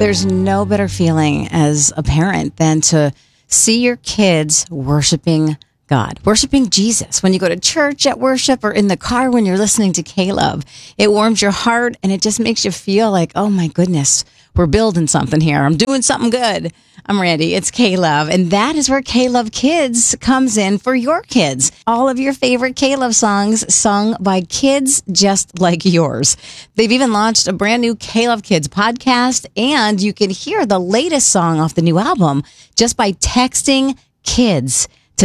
There's no better feeling as a parent than to see your kids worshiping God, worshiping Jesus. When you go to church at worship or in the car when you're listening to K-Love, it warms your heart and it just makes you feel like, oh my goodness, we're building something here. I'm doing something good. I'm Randy. It's K-Love. And that is where K-Love Kids comes in for your kids. All of your favorite K-Love songs sung by kids just like yours. They've even launched a brand new K-Love Kids podcast, and you can hear the latest song off the new album just by texting KIDS to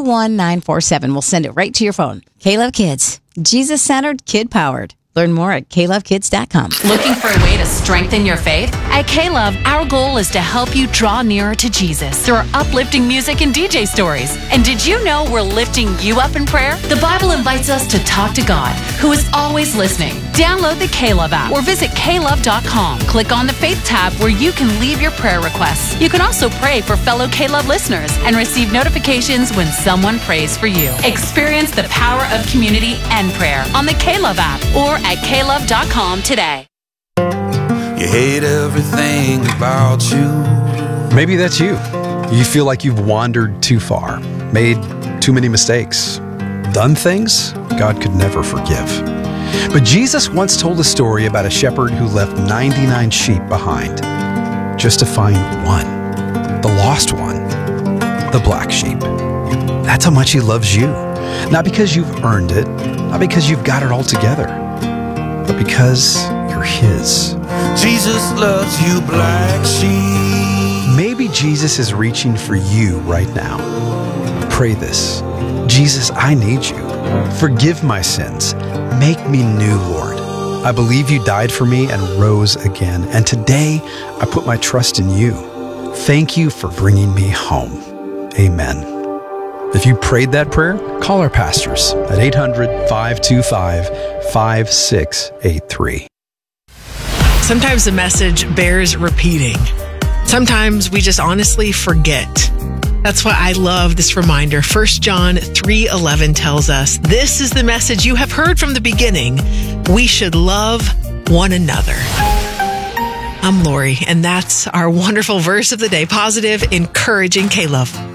21947. We'll send it right to your phone. K-Love Kids. Jesus-centered, kid-powered. Learn more at KLoveKids.com. Looking for a way to strengthen your faith? At K-Love, our goal is to help you draw nearer to Jesus through our uplifting music and DJ stories. And did you know we're lifting you up in prayer? The Bible invites us to talk to God, who is always listening. Download the K-Love app or visit klove.com. Click on the Faith tab where you can leave your prayer requests. You can also pray for fellow K-Love listeners and receive notifications when someone prays for you. Experience the power of community and prayer on the K-Love app or at klove.com today. You hate everything about you. Maybe that's you. You feel like you've wandered too far, made too many mistakes, done things God could never forgive. But Jesus once told a story about a shepherd who left 99 sheep behind just to find one, the lost one, the black sheep. That's how much he loves you. Not because you've earned it, not because you've got it all together, but because you're his. Jesus loves you, black sheep. Maybe Jesus is reaching for you right now. Pray this. Jesus, I need you. Forgive my sins. Make me new, Lord. I believe you died for me and rose again. And today, I put my trust in you. Thank you for bringing me home. Amen. If you prayed that prayer, call our pastors at 800-525-5683. Sometimes the message bears repeating. Sometimes we just honestly forget. That's why I love this reminder. 1 John 3:11 tells us, this is the message you have heard from the beginning. We should love one another. I'm Lori, and that's our wonderful verse of the day. Positive, encouraging K-Love.